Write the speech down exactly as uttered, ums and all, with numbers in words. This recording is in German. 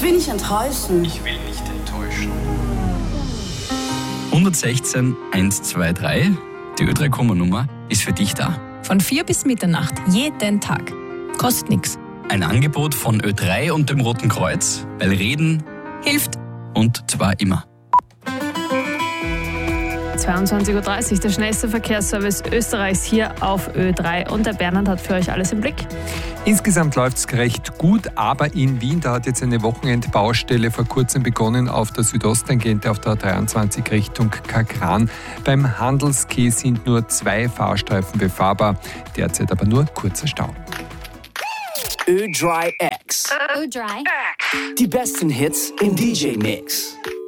will nicht enttäuschen. Ich will nicht enttäuschen. hundertsechzehn einhundertzweiundzwanzig, die Ö drei Komma-Nummer, ist für dich da. Von vier bis Mitternacht, jeden Tag. Kostet nichts. Ein Angebot von Ö drei und dem Roten Kreuz, weil Reden Hilft. und zwar immer. zweiundzwanzig Uhr dreißig, der schnellste Verkehrsservice Österreichs hier auf Ö drei. Und der Bernhard hat für euch alles im Blick. Insgesamt läuft es recht gut, aber in Wien, da hat jetzt eine Wochenendbaustelle vor kurzem begonnen auf der Südosttangente auf der A dreiundzwanzig Richtung Kakran. Beim Handelsquai sind nur zwei Fahrstreifen befahrbar, derzeit aber nur kurzer Stau. Ö drei X. Ö drei. Die besten Hits im D J-Mix.